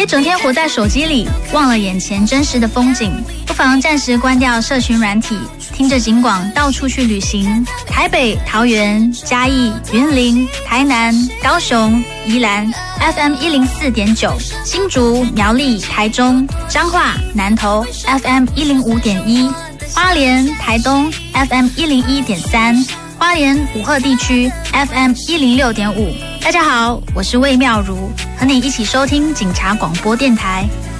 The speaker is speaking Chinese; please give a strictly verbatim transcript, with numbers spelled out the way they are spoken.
别整天活在手机里，忘了眼前真实的风景。不妨暂时关掉社群软体，听着警广到处去旅行。台北、桃园、嘉义、云林、台南、高雄、宜兰 F M 一零四点九，新竹、苗栗、台中、彰化、南投 F M 一零五点一，花莲、台东 F M 一零一点三，花莲武鹤地区 F M 一零六点五。大家好，我是魏妙如，和你一起收听警察广播电台。